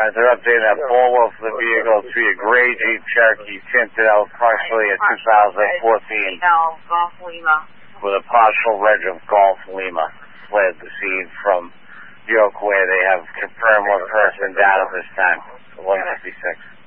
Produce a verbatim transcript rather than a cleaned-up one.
Uh, they're updating that Volvo for the vehicle to be a gray Jeep Cherokee tinted out partially in two thousand fourteen with a partial reg of Golf Lima. Fled the scene from York where they have confirmed one person down at this time, one fifty-six.